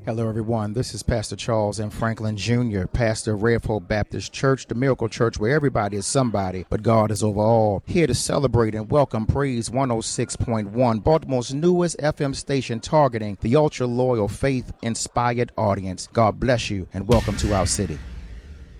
Hello, everyone. This is Pastor Charles M. Franklin Jr., pastor of Red Hope Baptist Church, the miracle church where everybody is somebody, but God is over all. Here to celebrate and welcome Praise 106.1, Baltimore's newest FM station targeting the ultra-loyal, faith-inspired audience. God bless you and welcome to our city.